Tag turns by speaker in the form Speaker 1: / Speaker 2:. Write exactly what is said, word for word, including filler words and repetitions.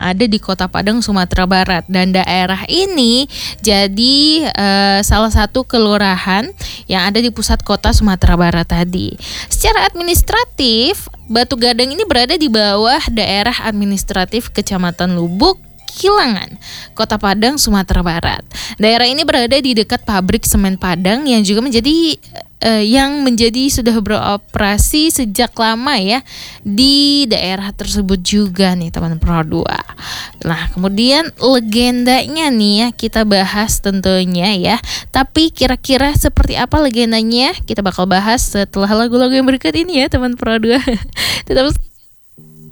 Speaker 1: ada di Kota Padang, Sumatera Barat. Dan daerah ini jadi uh, salah satu kelurahan yang ada di pusat kota Sumatera Barat tadi. Secara administratif, Batu Gadang ini berada di bawah daerah administratif Kecamatan Lubuk Kilangan, Kota Padang, Sumatera Barat. Daerah ini berada di dekat pabrik semen Padang yang juga menjadi uh, yang menjadi sudah beroperasi sejak lama ya di daerah tersebut juga nih teman Pro dua. Nah, kemudian legendanya nih ya kita bahas tentunya ya. Tapi kira-kira seperti apa legendanya kita bakal bahas setelah lagu-lagu yang berikut ini ya teman Pro dua. Tetap